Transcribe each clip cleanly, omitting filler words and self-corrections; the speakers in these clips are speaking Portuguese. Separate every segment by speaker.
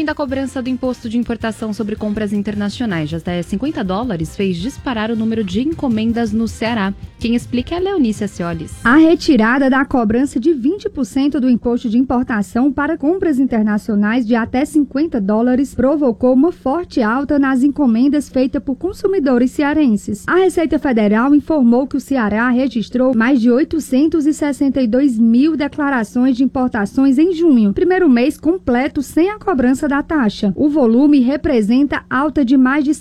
Speaker 1: da cobrança do imposto de importação sobre compras internacionais de até $50 fez disparar o número de encomendas no Ceará. Quem explica é a Leonice Asciolis.
Speaker 2: A retirada da cobrança de 20% do imposto de importação para compras internacionais de até $50 provocou uma forte alta nas encomendas feitas por consumidores cearenses. A Receita Federal informou que o Ceará registrou mais de 862 mil declarações de importações em junho, primeiro mês completo sem a cobrança da taxa. O volume representa alta de mais de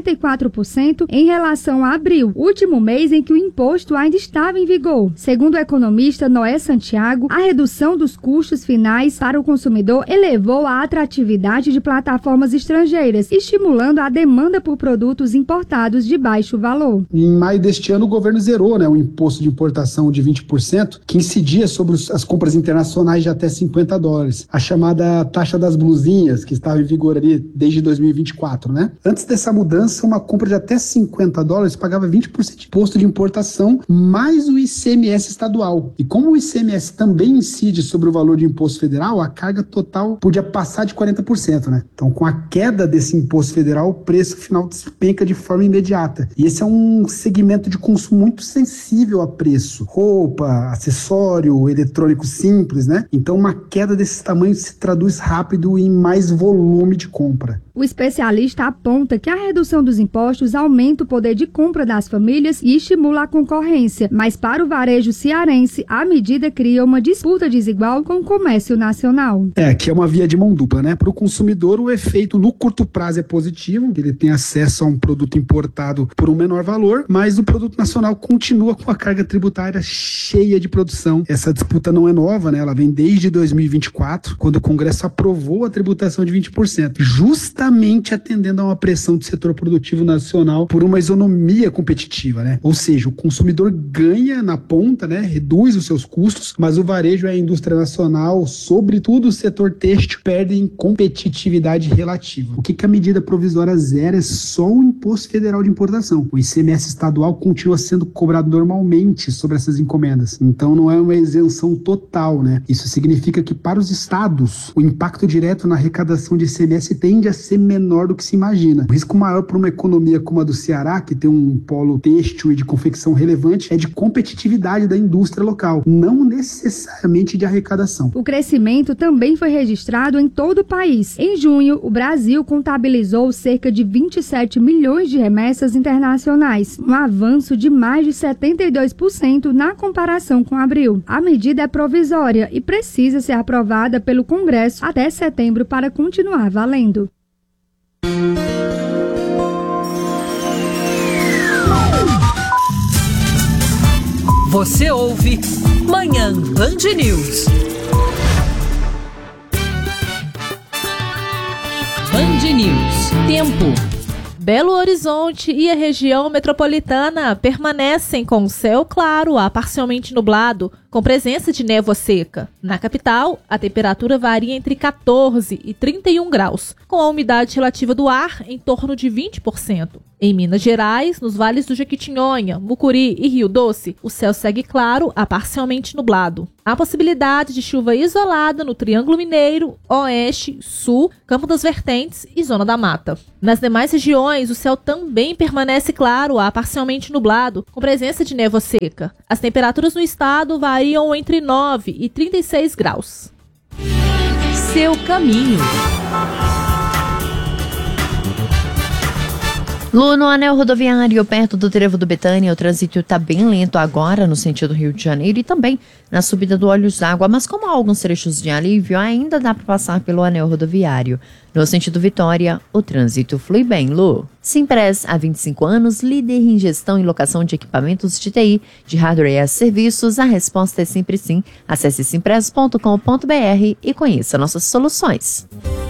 Speaker 2: 64% em relação a abril, último mês em que o imposto ainda estava em vigor. Segundo o economista Noé Santiago, a redução dos custos finais para o consumidor elevou a atratividade de plataformas estrangeiras, estimulando a demanda por produtos importados de baixo valor.
Speaker 3: Em maio deste ano, o governo zerou o imposto de importação de 20%, que incidia sobre as compras internacionais de até $50, a chamada taxa das blusinhas, que estava em vigor ali desde 2024, né? Antes dessa mudança, uma compra de até $50 pagava 20% de imposto de importação, mais o ICMS estadual. E como o ICMS também incide sobre o valor de imposto federal, a carga total podia passar de 40%, né? Então, com a queda desse imposto federal, o preço final despenca de forma imediata. E esse é um segmento de consumo muito sensível a preço. Roupa, acessório, eletrônico simples, né? Então, uma queda desse tamanho se traduz rápido em mais volume de compra.
Speaker 2: O especialista aponta que a redução dos impostos aumenta o poder de compra das famílias e estimula a concorrência, mas para o varejo cearense, a medida cria uma disputa desigual com o comércio nacional.
Speaker 3: Que é uma via de mão dupla, né? Para o consumidor, o efeito no curto prazo é positivo, ele tem acesso a um produto importado por um menor valor, mas o produto nacional continua com a carga tributária cheia de produção. Essa disputa não é nova, né? Ela vem desde 2024, quando o Congresso aprovou a tributação de 20%, justamente atendendo a uma pressão do setor produtivo nacional por uma isonomia competitiva, né? Ou seja, o consumidor ganha na ponta, né? Reduz os seus custos, mas o varejo e a indústria nacional, sobretudo o setor têxtil, perdem competitividade relativa. O que a medida provisória zera é só o imposto federal de importação. O ICMS estadual continua sendo cobrado normalmente sobre essas encomendas. Então não é uma isenção total, né? Isso significa que para os estados, o impacto direto na arrecadação de ICMS tende a ser menor do que se imagina. O risco maior para uma economia como a do Ceará, que tem um polo têxtil e de confecção relevante, é de competitividade da indústria local, não necessariamente de arrecadação.
Speaker 2: O crescimento também foi registrado em todo o país. Em junho, o Brasil contabilizou cerca de 27 milhões de remessas internacionais, um avanço de mais de 72% na comparação com abril. A medida é provisória e precisa ser aprovada pelo Congresso até setembro para continuar valendo.
Speaker 4: Você ouve Manhã Band News. Band News. Tempo.
Speaker 5: Belo Horizonte e a região metropolitana permanecem com céu claro a parcialmente nublado, com presença de névoa seca. Na capital, a temperatura varia entre 14 e 31 graus, com a umidade relativa do ar em torno de 20%. Em Minas Gerais, nos vales do Jequitinhonha, Mucuri e Rio Doce, o céu segue claro a parcialmente nublado. Há possibilidade de chuva isolada no Triângulo Mineiro, Oeste, Sul, Campo das Vertentes e Zona da Mata. Nas demais regiões, o céu também permanece claro a parcialmente nublado, com presença de névoa seca. As temperaturas no estado variam entre 9 e 36 graus.
Speaker 4: Seu caminho.
Speaker 6: Lu, no anel rodoviário, perto do Trevo do Betânia, o trânsito está bem lento agora no sentido Rio de Janeiro e também na subida do Olhos d'Água, mas como há alguns trechos de alívio, ainda dá para passar pelo anel rodoviário. No sentido Vitória, o trânsito flui bem, Lu. Simpress, há 25 anos, líder em gestão e locação de equipamentos de TI, de hardware e serviços, a resposta é sempre sim. Acesse simpress.com.br e conheça nossas soluções.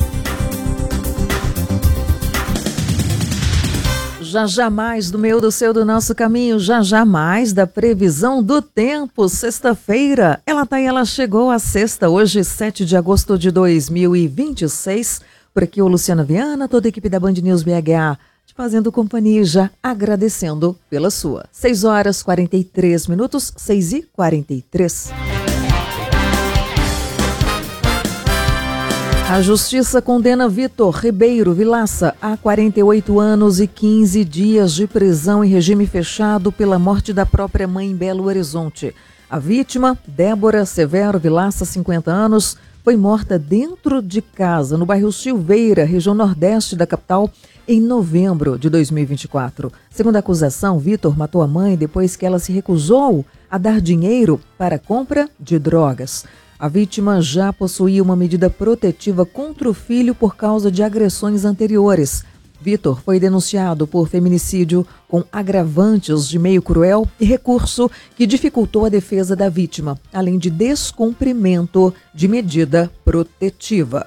Speaker 7: Já mais do meu, do seu, do nosso caminho, já mais da previsão do tempo. Sexta-feira, ela chegou a sexta, hoje 7 de agosto de 2026. Por aqui o Luciana Viana, toda a equipe da Band News BH, te fazendo companhia e já agradecendo pela sua. 6h43, 6h43. A Justiça condena Vitor Ribeiro Vilaça a 48 anos e 15 dias de prisão em regime fechado pela morte da própria mãe em Belo Horizonte. A vítima, Débora Severo Vilaça, 50 anos, foi morta dentro de casa, no bairro Silveira, região nordeste da capital, em novembro de 2024. Segundo a acusação, Vitor matou a mãe depois que ela se recusou a dar dinheiro para a compra de drogas. A vítima já possuía uma medida protetiva contra o filho por causa de agressões anteriores. Vitor foi denunciado por feminicídio com agravantes de meio cruel e recurso que dificultou a defesa da vítima, além de descumprimento de medida protetiva.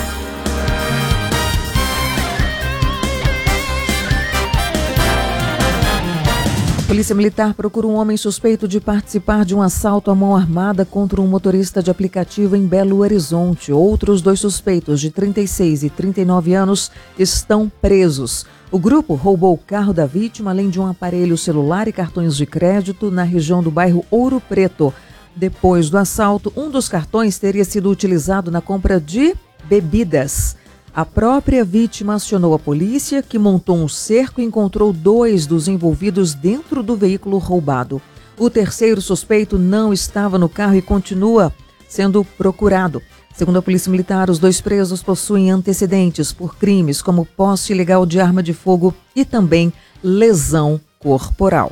Speaker 7: Polícia Militar procura um homem suspeito de participar de um assalto à mão armada contra um motorista de aplicativo em Belo Horizonte. Outros 2 suspeitos, de 36 e 39 anos, estão presos. O grupo roubou o carro da vítima, além de um aparelho celular e cartões de crédito na região do bairro Ouro Preto. Depois do assalto, um dos cartões teria sido utilizado na compra de bebidas. A própria vítima acionou a polícia, que montou um cerco e encontrou 2 dos envolvidos dentro do veículo roubado. O terceiro suspeito não estava no carro e continua sendo procurado. Segundo a Polícia Militar, os 2 presos possuem antecedentes por crimes como posse ilegal de arma de fogo e também lesão corporal.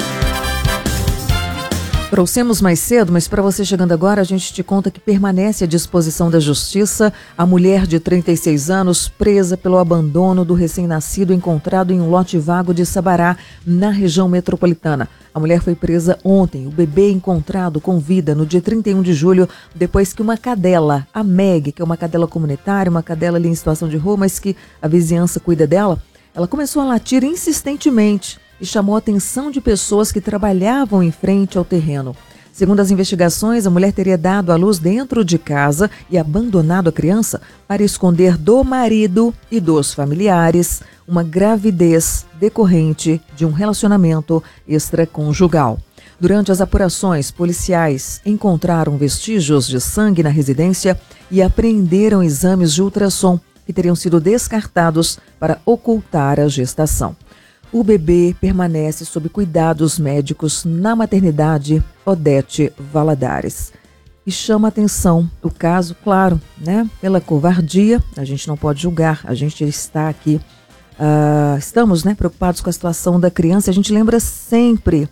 Speaker 7: Trouxemos mais cedo, mas para você chegando agora, a gente te conta que permanece à disposição da Justiça a mulher de 36 anos presa pelo abandono do recém-nascido encontrado em um lote vago de Sabará, na região metropolitana. A mulher foi presa ontem, o bebê encontrado com vida no dia 31 de julho, depois que uma cadela, a Meg, que é uma cadela comunitária, uma cadela ali em situação de rua, mas que a vizinhança cuida dela, ela começou a latir insistentemente e chamou a atenção de pessoas que trabalhavam em frente ao terreno. Segundo as investigações, a mulher teria dado à luz dentro de casa e abandonado a criança para esconder do marido e dos familiares uma gravidez decorrente de um relacionamento extraconjugal. Durante as apurações, policiais encontraram vestígios de sangue na residência e apreenderam exames de ultrassom que teriam sido descartados para ocultar a gestação. O bebê permanece sob cuidados médicos na maternidade Odete Valadares. E chama atenção o caso, claro, né? Pela covardia, a gente não pode julgar, a gente está aqui, estamos, né, preocupados com a situação da criança. A gente lembra sempre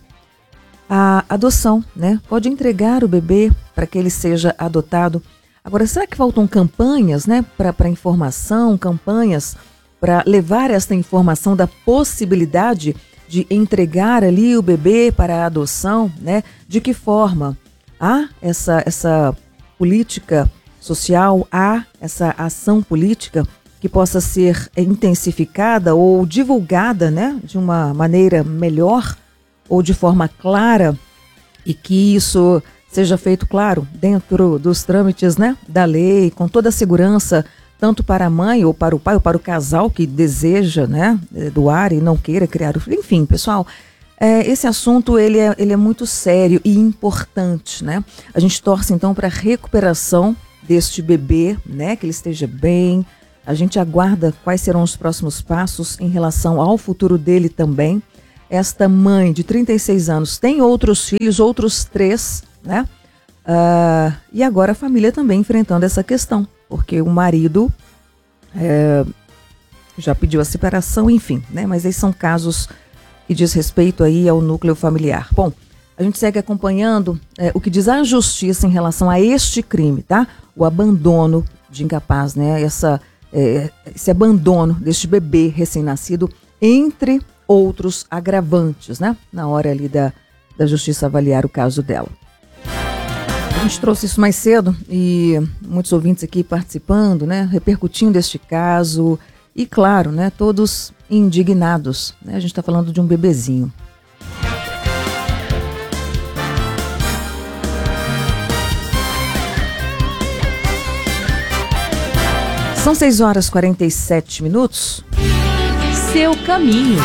Speaker 7: a adoção, né? Pode entregar o bebê para que ele seja adotado. Agora, será que faltam campanhas, né, para informação, campanhas para levar esta informação da possibilidade de entregar ali o bebê para a adoção, né? De que forma há essa política social, há essa ação política que possa ser intensificada ou divulgada, né? De uma maneira melhor ou de forma clara, e que isso seja feito, claro, dentro dos trâmites, né, da lei, com toda a segurança, tanto para a mãe ou para o pai ou para o casal que deseja, né, doar e não queira criar o filho. Enfim, pessoal, esse assunto ele é muito sério e importante, né? A gente torce então para a recuperação deste bebê, né, que ele esteja bem. A gente aguarda quais serão os próximos passos em relação ao futuro dele também. Esta mãe de 36 anos tem outros filhos, outros 3, né? E agora a família também enfrentando essa questão, porque o marido já pediu a separação, enfim, né? Mas esses são casos que diz respeito aí ao núcleo familiar. Bom, a gente segue acompanhando o que diz a justiça em relação a este crime, tá? O abandono de incapaz, né? Esse abandono deste bebê recém-nascido, entre outros agravantes, né? Na hora ali da justiça avaliar o caso dela. A gente trouxe isso mais cedo e muitos ouvintes aqui participando, né, repercutindo este caso e, claro, né, todos indignados, né? A gente está falando de um bebezinho. São 6h47.
Speaker 4: Seu caminho.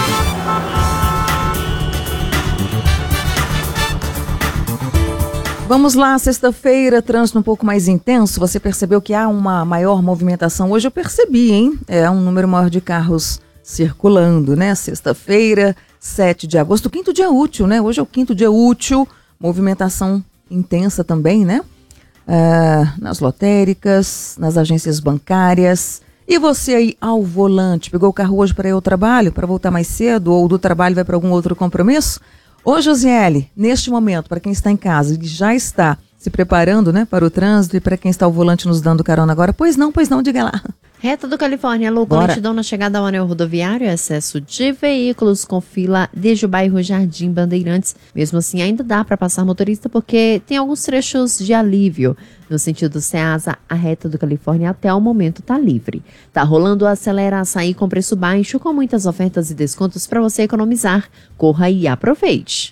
Speaker 7: Vamos lá, sexta-feira, trânsito um pouco mais intenso. Você percebeu que há uma maior movimentação hoje? Eu percebi, hein? É um número maior de carros circulando, né? Sexta-feira, 7 de agosto, quinto dia útil, né? Hoje é o quinto dia útil, movimentação intensa também, né? Nas lotéricas, nas agências bancárias. E você aí ao volante, pegou o carro hoje para ir ao trabalho, para voltar mais cedo, ou do trabalho vai para algum outro compromisso? Ô, Josiele, neste momento, para quem está em casa e já está se preparando, né, para o trânsito, e para quem está ao volante nos dando carona agora, pois não, diga lá.
Speaker 6: Reta do Califórnia, alô, com lentidão na chegada ao anel rodoviário, excesso de veículos com fila desde o bairro Jardim Bandeirantes. Mesmo assim, ainda dá para passar motorista porque tem alguns trechos de alívio. No sentido Ceasa, a reta do Califórnia até o momento está livre. Tá rolando o Acelera Açaí com preço baixo, com muitas ofertas e descontos para você economizar. Corra e aproveite.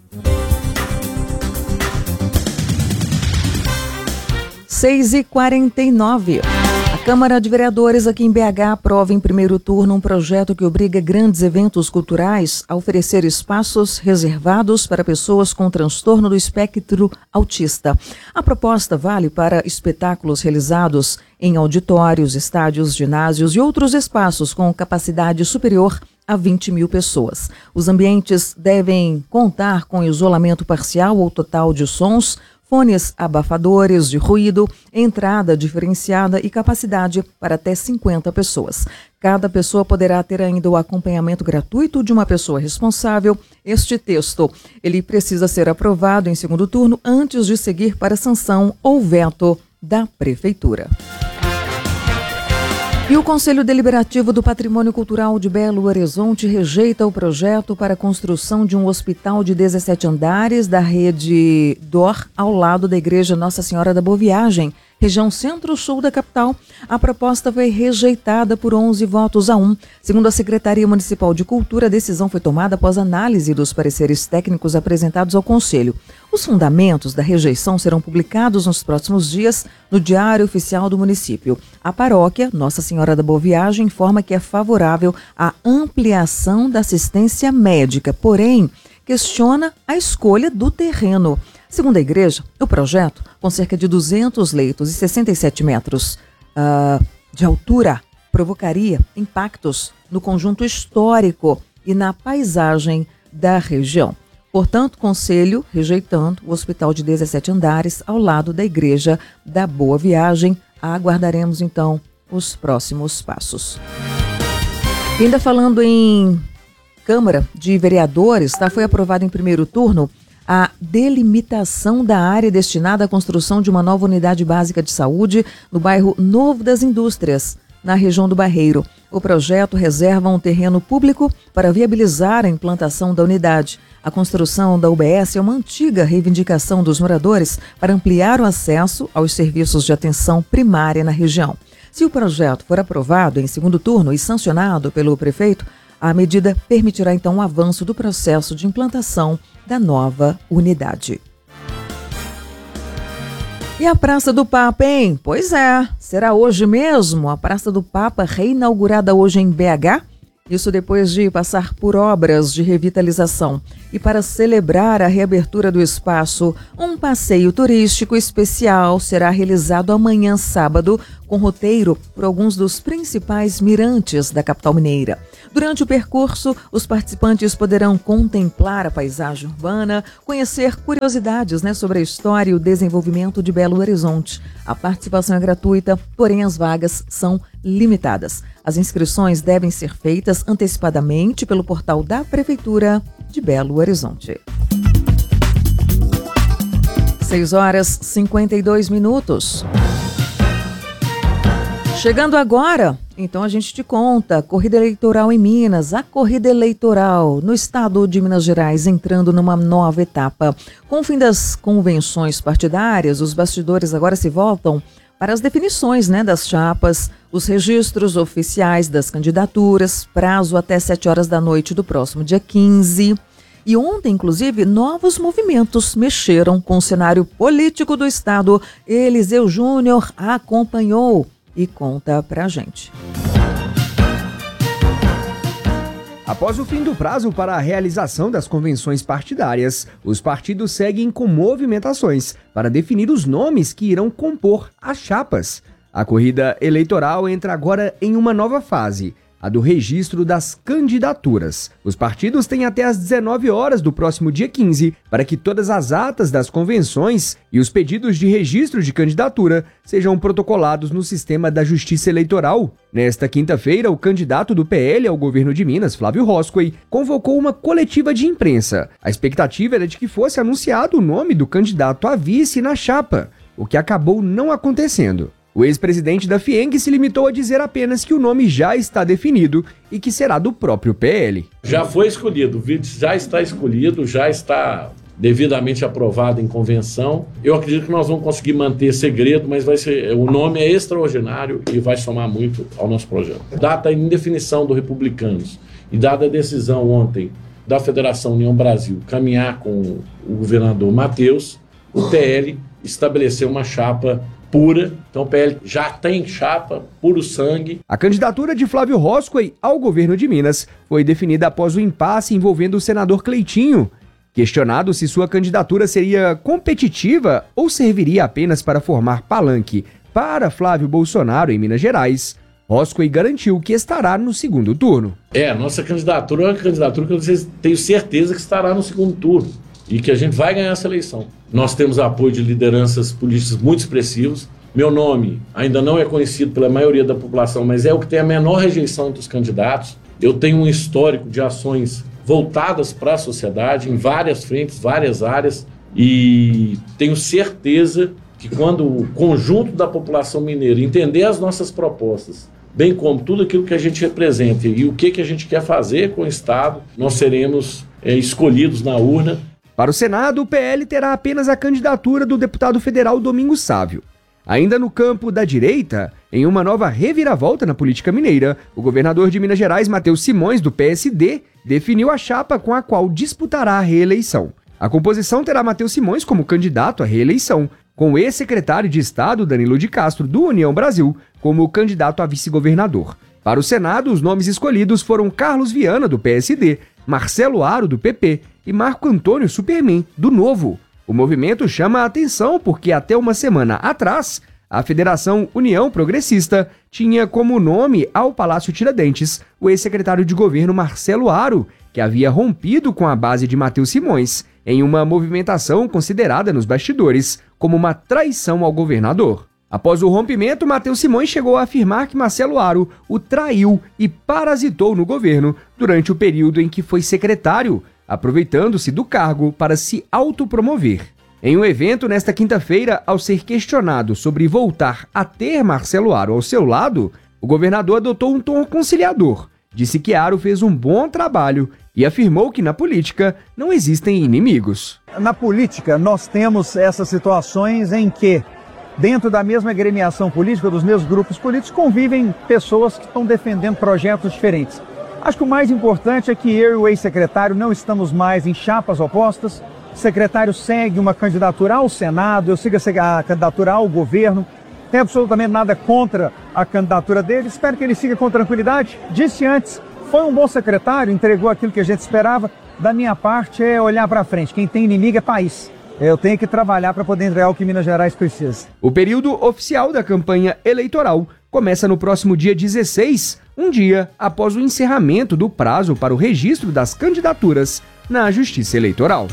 Speaker 7: 6h49. A Câmara de Vereadores aqui em BH aprova em primeiro turno um projeto que obriga grandes eventos culturais a oferecer espaços reservados para pessoas com transtorno do espectro autista. A proposta vale para espetáculos realizados em auditórios, estádios, ginásios e outros espaços com capacidade superior a 20 mil pessoas. Os ambientes devem contar com isolamento parcial ou total de sons, fones abafadores de ruído, entrada diferenciada e capacidade para até 50 pessoas. Cada pessoa poderá ter ainda o acompanhamento gratuito de uma pessoa responsável. Este texto, ele precisa ser aprovado em segundo turno antes de seguir para sanção ou veto da Prefeitura. E o Conselho Deliberativo do Patrimônio Cultural de Belo Horizonte rejeita o projeto para a construção de um hospital de 17 andares da rede DOR ao lado da Igreja Nossa Senhora da Boa Viagem, região centro-sul da capital. A proposta foi rejeitada por 11 votos a 1. Segundo a Secretaria Municipal de Cultura, a decisão foi tomada após análise dos pareceres técnicos apresentados ao Conselho. Os fundamentos da rejeição serão publicados nos próximos dias no Diário Oficial do município. A paróquia Nossa Senhora da Boa Viagem informa que é favorável à ampliação da assistência médica, porém questiona a escolha do terreno. Segundo a igreja, o projeto, com cerca de 200 leitos e 67 metros de altura, provocaria impactos no conjunto histórico e na paisagem da região. Portanto, Conselho rejeitando o hospital de 17 andares ao lado da Igreja da Boa Viagem. Aguardaremos, então, os próximos passos. E ainda falando em Câmara de Vereadores, foi aprovado em primeiro turno a delimitação da área destinada à construção de uma nova unidade básica de saúde no bairro Novo das Indústrias, na região do Barreiro. O projeto reserva um terreno público para viabilizar a implantação da unidade. A construção da UBS é uma antiga reivindicação dos moradores para ampliar o acesso aos serviços de atenção primária na região. Se o projeto for aprovado em segundo turno e sancionado pelo prefeito, a medida permitirá então o avanço do processo de implantação da nova unidade. E a Praça do Papa, hein? Pois é, será hoje mesmo a Praça do Papa reinaugurada hoje em BH? Isso depois de passar por obras de revitalização. E para celebrar a reabertura do espaço, um passeio turístico especial será realizado amanhã, sábado, com roteiro por alguns dos principais mirantes da capital mineira. Durante o percurso, os participantes poderão contemplar a paisagem urbana, conhecer curiosidades, sobre a história e o desenvolvimento de Belo Horizonte. A participação é gratuita, porém as vagas são limitadas. As inscrições devem ser feitas antecipadamente pelo portal da Prefeitura de Belo Horizonte. 6h52. Chegando agora, então a gente te conta, corrida eleitoral em Minas, a corrida eleitoral no estado de Minas Gerais entrando numa nova etapa. Com o fim das convenções partidárias, os bastidores agora se voltam para as definições, das chapas, os registros oficiais das candidaturas, prazo até 7 horas da noite do próximo dia 15. E ontem, inclusive, novos movimentos mexeram com o cenário político do estado. Eliseu Júnior acompanhou e conta pra gente.
Speaker 8: Após o fim do prazo para a realização das convenções partidárias, os partidos seguem com movimentações para definir os nomes que irão compor as chapas. A corrida eleitoral entra agora em uma nova fase, a do registro das candidaturas. Os partidos têm até às 19 horas do próximo dia 15 para que todas as atas das convenções e os pedidos de registro de candidatura sejam protocolados no sistema da Justiça Eleitoral. Nesta quinta-feira, o candidato do PL ao governo de Minas, Flávio Roscoe, convocou uma coletiva de imprensa. A expectativa era de que fosse anunciado o nome do candidato a vice na chapa, o que acabou não acontecendo. O ex-presidente da FIENG se limitou a dizer apenas que o nome já está definido e que será do próprio PL.
Speaker 9: Já foi escolhido, o vice já está escolhido, já está devidamente aprovado em convenção. Eu acredito que nós vamos conseguir manter segredo, mas o nome é extraordinário e vai somar muito ao nosso projeto. Data em indefinição do Republicanos e dada a decisão ontem da Federação União Brasil caminhar com o governador Matheus, o PL estabeleceu uma chapa pura, então o PL já tem chapa, puro sangue.
Speaker 8: A candidatura de Flávio Roscoe ao governo de Minas foi definida após o impasse envolvendo o senador Cleitinho. Questionado se sua candidatura seria competitiva ou serviria apenas para formar palanque para Flávio Bolsonaro em Minas Gerais, Roscoe garantiu que estará no segundo turno.
Speaker 9: Nossa candidatura é uma candidatura que eu tenho certeza que estará no segundo turno e que a gente vai ganhar essa eleição. Nós temos apoio de lideranças políticas muito expressivos. Meu nome ainda não é conhecido pela maioria da população, mas é o que tem a menor rejeição entre os candidatos. Eu tenho um histórico de ações voltadas para a sociedade, em várias frentes, várias áreas, e tenho certeza que quando o conjunto da população mineira entender as nossas propostas, bem como tudo aquilo que a gente representa e o que a gente quer fazer com o Estado, nós seremos escolhidos na urna.
Speaker 8: Para o Senado, o PL terá apenas a candidatura do deputado federal Domingos Sávio. Ainda no campo da direita, em uma nova reviravolta na política mineira, o governador de Minas Gerais, Matheus Simões, do PSD, definiu a chapa com a qual disputará a reeleição. A composição terá Matheus Simões como candidato à reeleição, com o ex-secretário de Estado, Danilo de Castro, do União Brasil, como candidato a vice-governador. Para o Senado, os nomes escolhidos foram Carlos Viana, do PSD, Marcelo Aro, do PP, e Marco Antônio Superman, do Novo. O movimento chama a atenção porque até uma semana atrás, a Federação União Progressista tinha como nome ao Palácio Tiradentes o ex-secretário de governo Marcelo Aro, que havia rompido com a base de Matheus Simões, em uma movimentação considerada nos bastidores como uma traição ao governador. Após o rompimento, Matheus Simões chegou a afirmar que Marcelo Aro o traiu e parasitou no governo durante o período em que foi secretário, aproveitando-se do cargo para se autopromover. Em um evento nesta quinta-feira, ao ser questionado sobre voltar a ter Marcelo Aro ao seu lado, o governador adotou um tom conciliador, disse que Aro fez um bom trabalho e afirmou que na política não existem inimigos.
Speaker 10: Na política, nós temos essas situações em que, dentro da mesma agremiação política, dos mesmos grupos políticos, convivem pessoas que estão defendendo projetos diferentes. Acho que o mais importante é que eu e o ex-secretário não estamos mais em chapas opostas. O secretário segue uma candidatura ao Senado, eu sigo a candidatura ao governo. Não tenho absolutamente nada contra a candidatura dele, espero que ele siga com tranquilidade. Disse antes, foi um bom secretário, entregou aquilo que a gente esperava. Da minha parte é olhar para frente, quem tem inimigo é país. Eu tenho que trabalhar para poder entregar o que Minas Gerais precisa.
Speaker 8: O período oficial da campanha eleitoral começa no próximo dia 16, um dia após o encerramento do prazo para o registro das candidaturas na Justiça Eleitoral.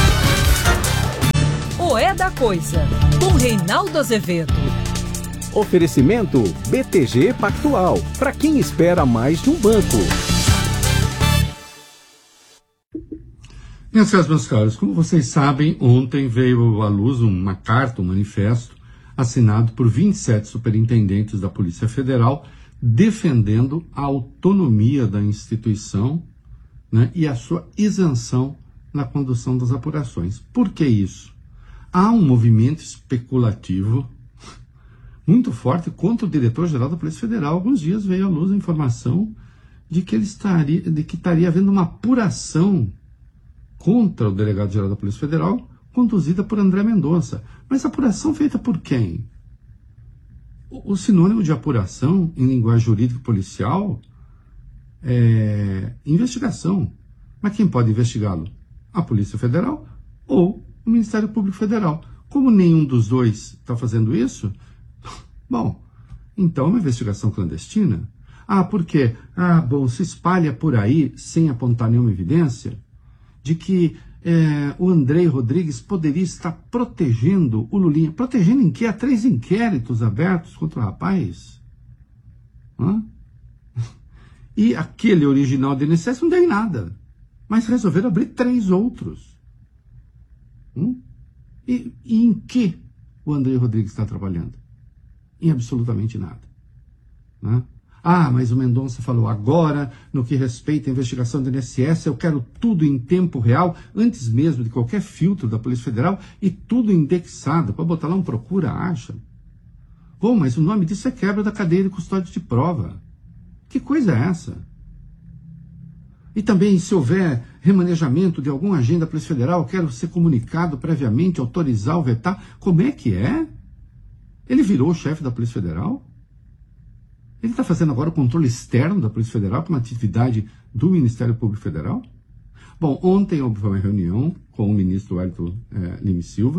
Speaker 4: O É da Coisa, com Reinaldo Azevedo.
Speaker 11: Oferecimento BTG Pactual, para quem espera mais de um banco.
Speaker 12: Meus caros, como vocês sabem, ontem veio à luz uma carta, um manifesto, assinado por 27 superintendentes da Polícia Federal, defendendo a autonomia da instituição, né, e a sua isenção na condução das apurações. Por que isso? Há um movimento especulativo muito forte contra o diretor-geral da Polícia Federal. Alguns dias veio à luz a informação de que estaria havendo uma apuração contra o delegado-geral da Polícia Federal, conduzida por André Mendonça. Mas apuração feita por quem? O sinônimo de apuração, em linguagem jurídica policial, investigação. Mas quem pode investigá-lo? A Polícia Federal ou o Ministério Público Federal. Como nenhum dos dois está fazendo isso, bom, então é uma investigação clandestina. Por quê? Se espalha por aí, sem apontar nenhuma evidência, de que o Andrei Rodrigues poderia estar protegendo o Lulinha. Protegendo em quê? Há 3 inquéritos abertos contra o rapaz. E aquele original do INSS não deu em nada. Mas resolveram abrir 3 outros. E em que o Andrei Rodrigues está trabalhando? Em absolutamente nada. Mas o Mendonça falou agora, no que respeita à investigação do INSS, eu quero tudo em tempo real, antes mesmo de qualquer filtro da Polícia Federal, e tudo indexado, para botar lá um procura, acha. Bom, mas o nome disso é quebra da cadeia de custódia de prova. Que coisa é essa? E também, se houver remanejamento de algum agente da Polícia Federal, eu quero ser comunicado previamente, autorizar ou vetar. Como é que é? Ele virou o chefe da Polícia Federal? Ele está fazendo agora o controle externo da Polícia Federal, que é uma atividade do Ministério Público Federal? Bom, ontem houve uma reunião com o ministro Wellington Lima Silva.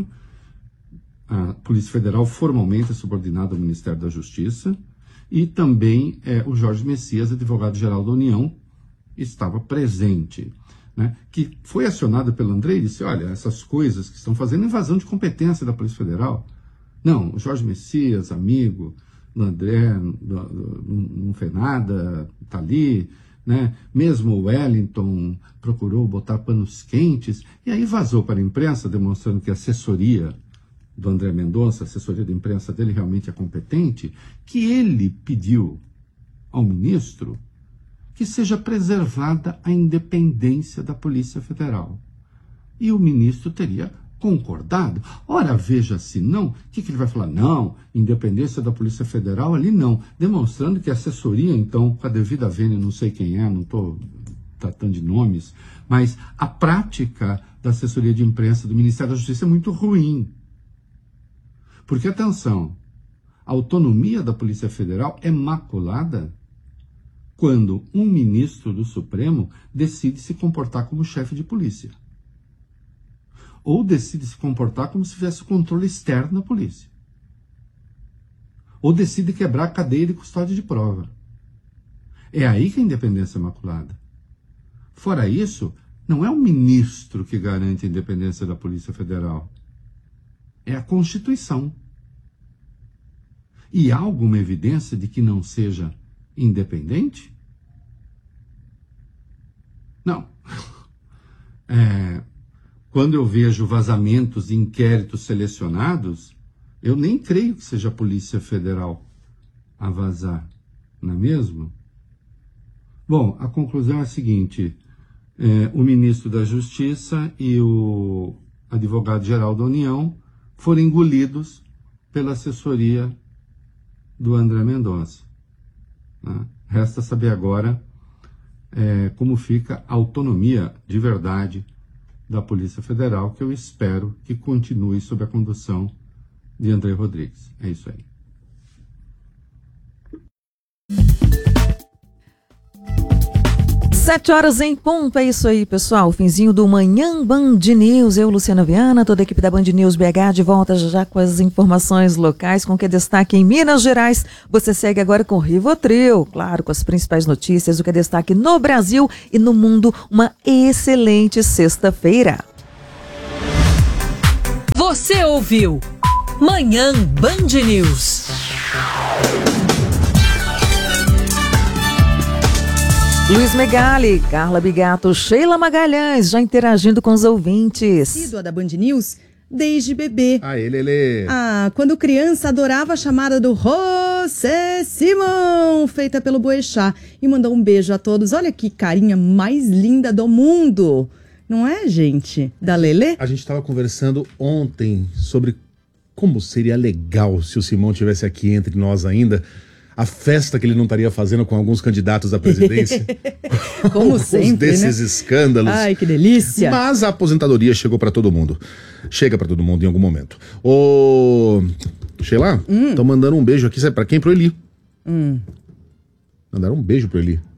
Speaker 12: A Polícia Federal formalmente é subordinada ao Ministério da Justiça. E também o Jorge Messias, advogado-geral da União, estava presente, que foi acionado pelo Andrei e disse, olha, essas coisas que estão fazendo invasão de competência da Polícia Federal. Não, o Jorge Messias, amigo do André, não fez nada, está ali, mesmo o Wellington procurou botar panos quentes, e aí vazou para a imprensa, demonstrando que a assessoria do André Mendonça, a assessoria de imprensa dele realmente é competente, que ele pediu ao ministro que seja preservada a independência da Polícia Federal. E o ministro teria concordado. Ora, veja se não, o que ele vai falar? Não, independência da Polícia Federal ali não. Demonstrando que a assessoria, então, com a devida vênia, não sei quem é, não estou tratando de nomes, mas a prática da assessoria de imprensa do Ministério da Justiça é muito ruim. Porque, atenção, a autonomia da Polícia Federal é maculada quando um ministro do Supremo decide se comportar como chefe de polícia. Ou decide se comportar como se tivesse controle externo da polícia. Ou decide quebrar a cadeia de custódia de prova. É aí que a independência é maculada. Fora isso, não é o ministro que garante a independência da Polícia Federal. É a Constituição. E há alguma evidência de que não seja independente? Não. Quando eu vejo vazamentos de inquéritos selecionados, eu nem creio que seja a Polícia Federal a vazar, não é mesmo? Bom, a conclusão é a seguinte, o ministro da Justiça e o advogado-geral da União foram engolidos pela assessoria do André Mendonça. Resta saber agora como fica a autonomia de verdade da Polícia Federal, que eu espero que continue sob a condução de Andrei Rodrigues. É isso aí.
Speaker 7: Sete horas em ponto, é isso aí, pessoal. Finzinho do Manhã Band News. Eu, Luciana Viana, toda a equipe da Band News BH, de volta já com as informações locais, com que destaque em Minas Gerais. Você segue agora com Rivotril, claro, com as principais notícias, o que é destaque no Brasil e no mundo. Uma excelente sexta-feira.
Speaker 4: Você ouviu Manhã Band News.
Speaker 7: Luiz Megali, Carla Bigato, Sheila Magalhães, já interagindo com os ouvintes.
Speaker 13: Sido a da Band News desde bebê.
Speaker 14: Aê, Lelê.
Speaker 13: Quando criança adorava a chamada do José Simão, feita pelo Boechat. E mandou um beijo a todos. Olha que carinha mais linda do mundo. Não é, gente? Da Lelê?
Speaker 14: A gente estava conversando ontem sobre como seria legal se o Simão estivesse aqui entre nós ainda. A festa que ele não estaria fazendo com alguns candidatos à presidência.
Speaker 13: Como sempre,
Speaker 14: desses escândalos.
Speaker 13: Ai, que delícia.
Speaker 14: Mas a aposentadoria chegou para todo mundo. Chega para todo mundo em algum momento. Ô, Sheila, estão mandando um beijo aqui, sabe para quem? Pro Eli. Mandaram um beijo pro Eli.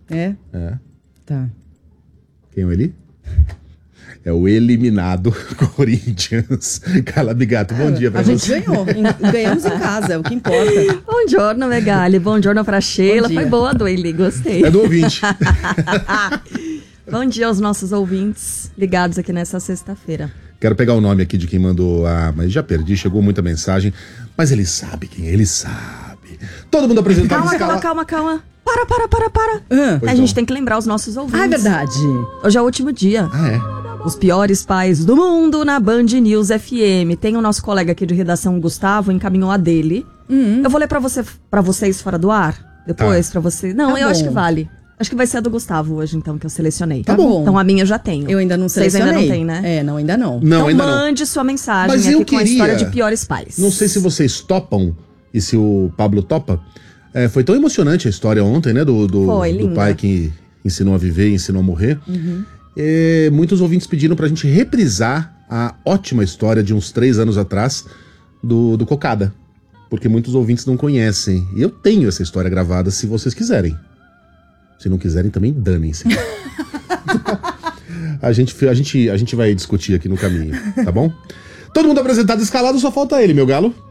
Speaker 13: É?
Speaker 14: É.
Speaker 13: Tá.
Speaker 14: Quem é o Eli? É o eliminado Corinthians. Carla Bigato, bom dia pra
Speaker 13: A gente
Speaker 14: você.
Speaker 13: ganhou. Ganhamos em casa, é o que importa.
Speaker 15: Bom giorno, Megali. Bom giorno pra Sheila. Foi boa do Eli, gostei.
Speaker 14: É do ouvinte.
Speaker 15: Bom dia aos nossos ouvintes ligados aqui nessa sexta-feira.
Speaker 14: Quero pegar o nome aqui de quem mandou. Mas já perdi, chegou muita mensagem. Mas ele sabe quem é, ele sabe. Todo mundo apresentado.
Speaker 15: Calma. Para.
Speaker 14: Pois
Speaker 15: A gente
Speaker 14: não.
Speaker 15: tem que lembrar os nossos ouvintes.
Speaker 13: Ah, é verdade.
Speaker 15: Hoje é o último dia.
Speaker 14: Ah, é?
Speaker 15: Os piores pais do mundo na Band News FM. Tem o nosso colega aqui de redação, Gustavo, encaminhou a dele. Eu vou ler pra vocês fora do ar. Depois, pra você. Não,
Speaker 13: Tá
Speaker 15: eu
Speaker 13: bom.
Speaker 15: acho que vale. Acho que vai ser a do Gustavo hoje, então, que eu selecionei.
Speaker 13: Tá bom.
Speaker 15: Então a minha eu já tenho.
Speaker 13: Eu ainda não
Speaker 15: Vocês
Speaker 13: selecionei.
Speaker 15: ainda não têm, né?
Speaker 13: É, não, ainda não.
Speaker 14: Não,
Speaker 15: então
Speaker 14: ainda não.
Speaker 15: mande sua mensagem
Speaker 14: Mas
Speaker 15: aqui
Speaker 14: eu
Speaker 15: com a
Speaker 14: queria-
Speaker 15: história de piores pais.
Speaker 14: Não sei se vocês topam e se o Pablo topa. Foi tão emocionante a história ontem, né? Do
Speaker 15: Foi, linda.
Speaker 14: pai que ensinou a viver e ensinou a morrer.
Speaker 15: Uhum.
Speaker 14: Muitos ouvintes pediram pra gente reprisar a ótima história de uns 3 anos atrás do Cocada. Porque muitos ouvintes não conhecem. E eu tenho essa história gravada se vocês quiserem. Se não quiserem, também danem-se. a gente vai discutir aqui no caminho, tá bom? Todo mundo apresentado e escalado, só falta ele, meu galo.